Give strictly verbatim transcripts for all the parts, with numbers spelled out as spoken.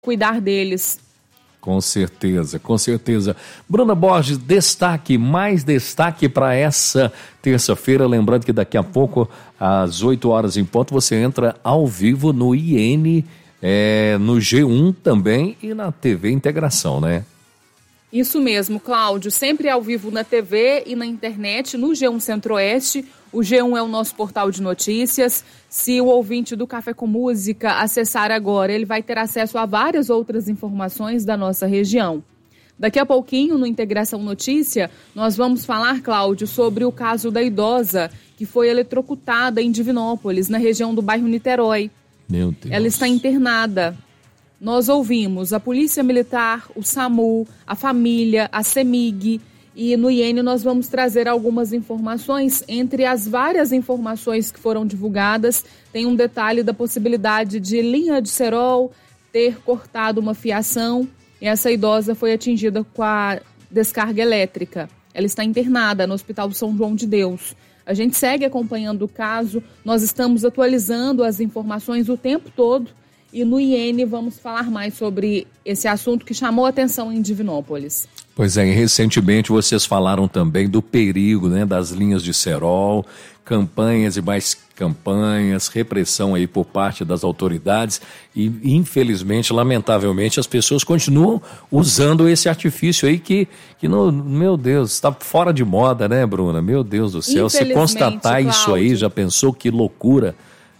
cuidar deles. Com certeza, com certeza. Bruna Borges, destaque, mais destaque para essa terça-feira. Lembrando que daqui a pouco, às oito horas em ponto, você entra ao vivo no I N, é, no G um também e na T V Integração, né? Isso mesmo, Cláudio. Sempre ao vivo na T V e na internet, no G um Centro-Oeste. O G um é o nosso portal de notícias. Se o ouvinte do Café com Música acessar agora, ele vai ter acesso a várias outras informações da nossa região. Daqui a pouquinho, no Integração Notícia, nós vamos falar, Cláudio, sobre o caso da idosa que foi eletrocutada em Divinópolis, na região do bairro Niterói. Meu Deus. Ela está internada. Nós ouvimos a Polícia Militar, o SAMU, a família, a CEMIG, e no I N nós vamos trazer algumas informações. Entre as várias informações que foram divulgadas, tem um detalhe da possibilidade de linha de cerol ter cortado uma fiação, e essa idosa foi atingida com a descarga elétrica. Ela está internada no Hospital São João de Deus. A gente segue acompanhando o caso, nós estamos atualizando as informações o tempo todo, e no I N vamos falar mais sobre esse assunto que chamou a atenção em Divinópolis. Pois é, e recentemente vocês falaram também do perigo, né, das linhas de cerol, campanhas e mais campanhas, repressão aí por parte das autoridades e, infelizmente, lamentavelmente, as pessoas continuam usando esse artifício aí que, que no, meu Deus, está fora de moda, né, Bruna? Meu Deus do céu, se constatar Cláudio, isso aí, já pensou que loucura?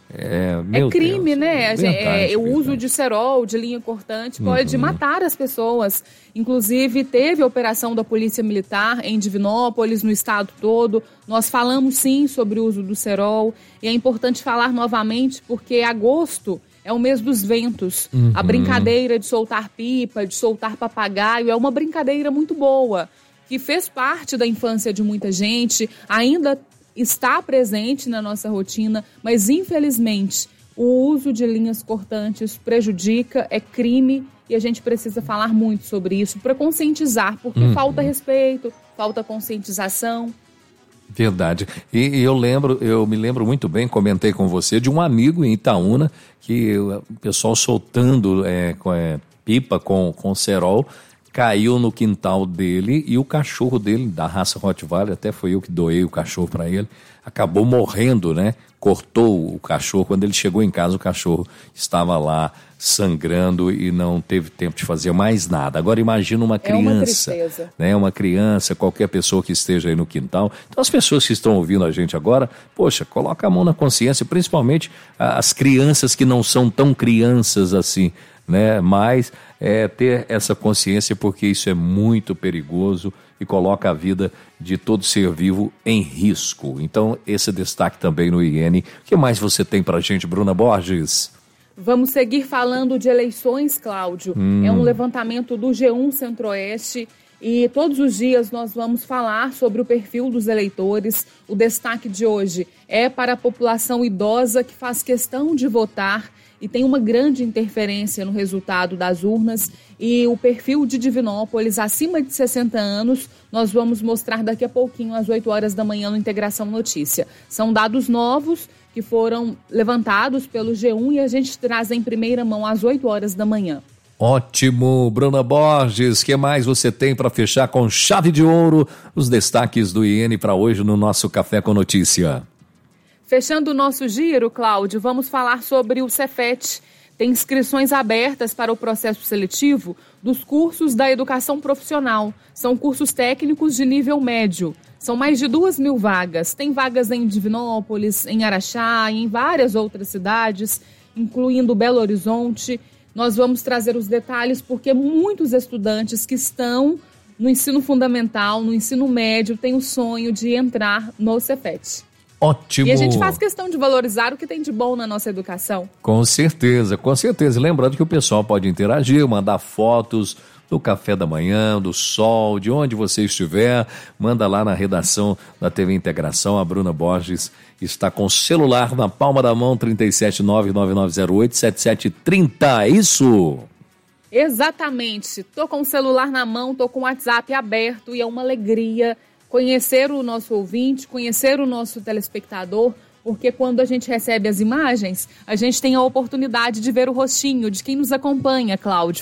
É, meu é crime, Deus, né? verdade, é, o verdade. uso de cerol, de linha cortante, pode uhum. matar as pessoas. Inclusive, teve a operação da Polícia Militar em Divinópolis, no estado todo. Nós falamos sim sobre o uso do cerol e é importante falar novamente porque agosto é o mês dos ventos. Uhum. A brincadeira de soltar pipa, de soltar papagaio é uma brincadeira muito boa, que fez parte da infância de muita gente, ainda está presente na nossa rotina, mas infelizmente o uso de linhas cortantes prejudica, é crime e a gente precisa falar muito sobre isso para conscientizar, porque uhum. falta respeito, falta conscientização. Verdade. E, e eu lembro, eu me lembro muito bem, comentei com você, de um amigo em Itaúna, que o pessoal soltando é, com, é, pipa com, com cerol, caiu no quintal dele e o cachorro dele, da raça Rottweiler, até foi eu que doei o cachorro para ele, acabou morrendo, né? Cortou o cachorro. Quando ele chegou em casa, o cachorro estava lá sangrando e não teve tempo de fazer mais nada. Agora imagina uma criança, é uma né? Uma criança, qualquer pessoa que esteja aí no quintal. Então as pessoas que estão ouvindo a gente agora, poxa, coloca a mão na consciência, principalmente as crianças que não são tão crianças assim, né? Mas é, ter essa consciência, porque isso é muito perigoso e coloca a vida de todo ser vivo em risco. Então, esse destaque também no I N. O que mais você tem pra gente, Bruna Borges? Vamos seguir falando de eleições, Cláudio. Hum. É um levantamento do G um Centro-Oeste e todos os dias nós vamos falar sobre o perfil dos eleitores. O destaque de hoje é para a população idosa que faz questão de votar e tem uma grande interferência no resultado das urnas. E o perfil de Divinópolis, acima de sessenta anos, nós vamos mostrar daqui a pouquinho, às oito horas da manhã, no Integração Notícia. São dados novos que foram levantados pelo G um e a gente traz em primeira mão às oito horas da manhã. Ótimo, Bruna Borges, o que mais você tem para fechar com chave de ouro os destaques do I N para hoje no nosso Café com Notícia? Fechando o nosso giro, Cláudio, vamos falar sobre o Cefet. Tem inscrições abertas para o processo seletivo dos cursos da educação profissional. São cursos técnicos de nível médio. São mais de duas mil vagas. Tem vagas em Divinópolis, em Araxá e em várias outras cidades, incluindo Belo Horizonte. Nós vamos trazer os detalhes porque muitos estudantes que estão no ensino fundamental, no ensino médio, têm o sonho de entrar no Cefet. Ótimo. E a gente faz questão de valorizar o que tem de bom na nossa educação. Com certeza, com certeza. Lembrando que o pessoal pode interagir, mandar fotos do café da manhã, do sol, de onde você estiver. Manda lá na redação da T V Integração. A Bruna Borges está com o celular na palma da mão, trinta e sete, nove nove nove zero oito, sete sete trinta. Isso? Exatamente. Tô com o celular na mão, tô com o WhatsApp aberto e é uma alegria conhecer o nosso ouvinte, conhecer o nosso telespectador, porque quando a gente recebe as imagens, a gente tem a oportunidade de ver o rostinho de quem nos acompanha, Cláudio.